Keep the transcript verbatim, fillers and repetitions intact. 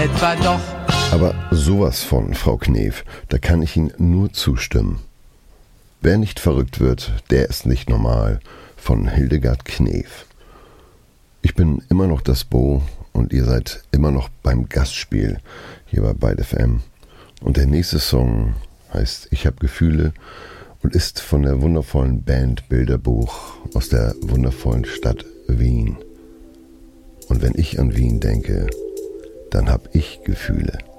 etwa doch. Aber sowas von, Frau Knef, da kann ich Ihnen nur zustimmen. Wer nicht verrückt wird, der ist nicht normal, von Hildegard Knef. Ich bin immer noch das Bo und ihr seid immer noch beim Gastspiel hier bei Byte F M. Und der nächste Song heißt Ich hab Gefühle und ist von der wundervollen Band Bilderbuch aus der wundervollen Stadt Wien. Und wenn ich an Wien denke, dann hab ich Gefühle.